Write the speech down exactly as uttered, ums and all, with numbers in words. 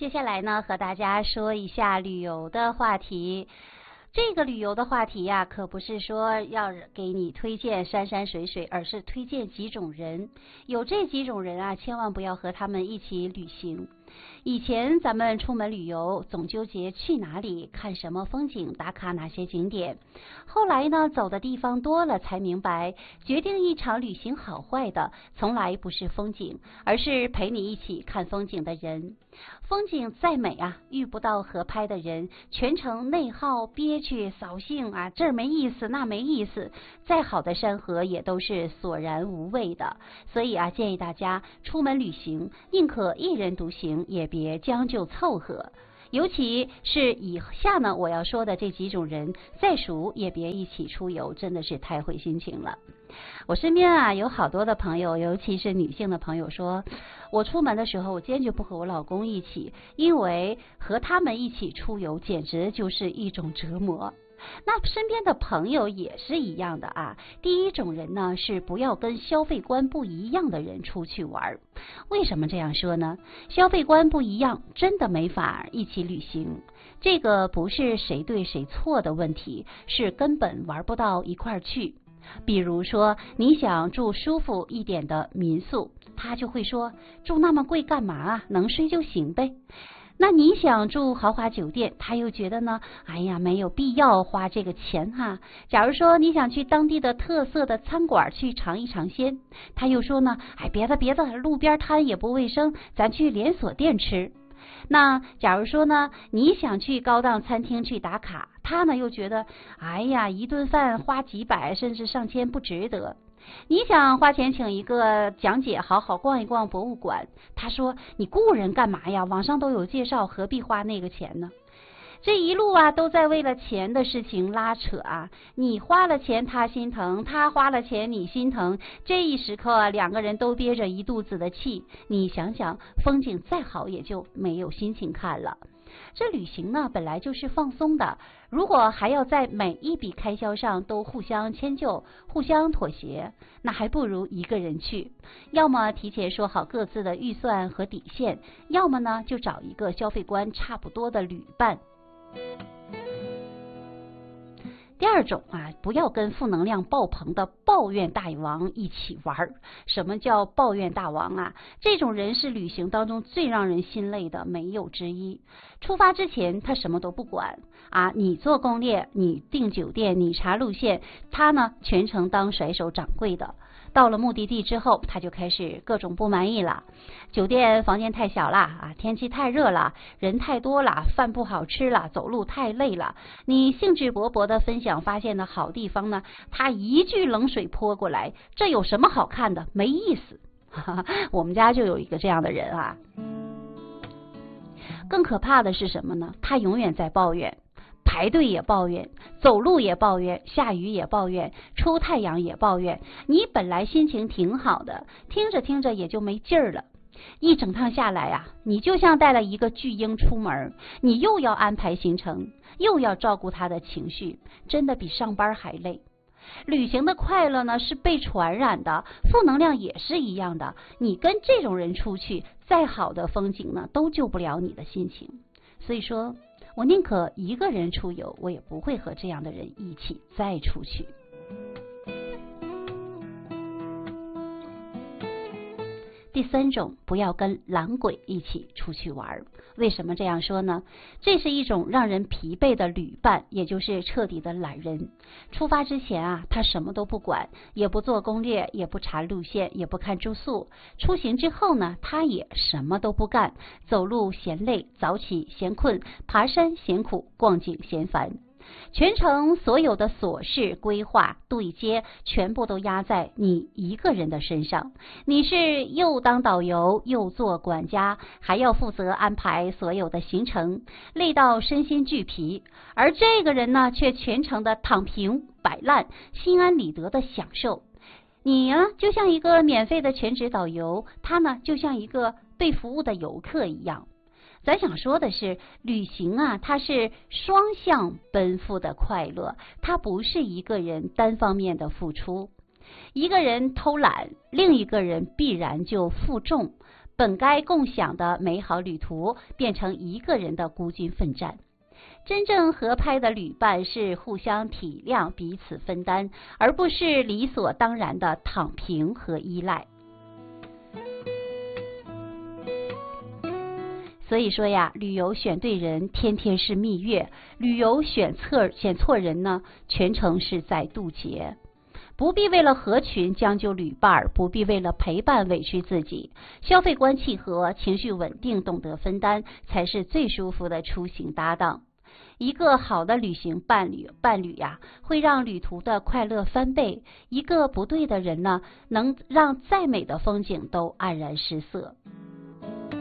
接下来呢，和大家说一下旅游的话题。这个旅游的话题呀，可不是说要给你推荐山山水水，而是推荐几种人。有这几种人啊，千万不要和他们一起旅行。以前咱们出门旅游，总纠结去哪里、看什么风景、打卡哪些景点。后来呢，走的地方多了，才明白，决定一场旅行好坏的，从来不是风景，而是陪你一起看风景的人。风景再美啊，遇不到合拍的人，全程内耗、憋屈、扫兴啊，这儿没意思，那没意思。再好的山河也都是索然无味的。所以啊，建议大家出门旅行，宁可一人独行，也别将就凑合。尤其是以下呢，我要说的这几种人，再熟也别一起出游，真的是太毁心情了。我身边啊有好多的朋友，尤其是女性的朋友说，我出门的时候我坚决不和我老公一起，因为和他们一起出游简直就是一种折磨。那身边的朋友也是一样的啊。第一种人呢，是不要跟消费观不一样的人出去玩。为什么这样说呢？消费观不一样，真的没法一起旅行。这个不是谁对谁错的问题，是根本玩不到一块儿去。比如说，你想住舒服一点的民宿，他就会说，住那么贵干嘛啊？能睡就行呗。那你想住豪华酒店，他又觉得呢，哎呀，没有必要花这个钱哈。假如说你想去当地的特色的餐馆去尝一尝鲜，他又说呢，哎，别的别的，路边摊也不卫生，咱去连锁店吃。那假如说呢，你想去高档餐厅去打卡，他呢又觉得，哎呀，一顿饭花几百甚至上千不值得。你想花钱请一个讲解，好好逛一逛博物馆，他说，你雇人干嘛呀？网上都有介绍，何必花那个钱呢？这一路啊，都在为了钱的事情拉扯啊！你花了钱他心疼，他花了钱你心疼，这一时刻啊，两个人都憋着一肚子的气。你想想，风景再好也就没有心情看了。这旅行呢，本来就是放松的，如果还要在每一笔开销上都互相迁就、互相妥协，那还不如一个人去。要么提前说好各自的预算和底线，要么呢就找一个消费观差不多的旅伴。第二种啊，不要跟负能量爆棚的抱怨大王一起玩。什么叫抱怨大王啊？这种人是旅行当中最让人心累的，没有之一。出发之前他什么都不管啊，你做攻略，你订酒店，你查路线，他呢全程当甩手掌柜的。到了目的地之后，他就开始各种不满意了。酒店房间太小了啊，天气太热了，人太多了，饭不好吃了，走路太累了。你兴致勃勃的分享发现的好地方呢，他一句冷水泼过来，这有什么好看的？没意思。我们家就有一个这样的人啊。更可怕的是什么呢？他永远在抱怨。排队也抱怨，走路也抱怨，下雨也抱怨，出太阳也抱怨。你本来心情挺好的，听着听着也就没劲儿了。一整趟下来啊，你就像带了一个巨婴出门，你又要安排行程，又要照顾他的情绪，真的比上班还累。旅行的快乐呢是被传染的，负能量也是一样的。你跟这种人出去，再好的风景呢都救不了你的心情。所以说，我宁可一个人出游，我也不会和这样的人一起再出去。第三种，不要跟懒鬼一起出去玩。为什么这样说呢？这是一种让人疲惫的旅伴，也就是彻底的懒人。出发之前啊，他什么都不管，也不做攻略，也不查路线，也不看住宿。出行之后呢，他也什么都不干，走路嫌累，早起嫌困，爬山嫌苦，逛景嫌烦。全程所有的琐事、规划、对接，全部都压在你一个人的身上。你是又当导游，又做管家，还要负责安排所有的行程，累到身心俱疲。而这个人呢，却全程的躺平、摆烂，心安理得的享受。你呢，就像一个免费的全职导游，他呢，就像一个被服务的游客一样。咱想说的是，旅行啊，它是双向奔赴的快乐，它不是一个人单方面的付出。一个人偷懒，另一个人必然就负重。 本该共享的美好旅途变成一个人的孤军奋战。真正合拍的旅伴是互相体谅，彼此分担，而不是理所当然的躺平和依赖。所以说呀，旅游选对人，天天是蜜月；旅游选错选错人呢，全程是在渡劫。不必为了合群将就旅伴，不必为了陪伴委屈自己。消费观契合，情绪稳定，懂得分担，才是最舒服的出行搭档。一个好的旅行伴侣伴侣呀，会让旅途的快乐翻倍；一个不对的人呢，能让再美的风景都黯然失色。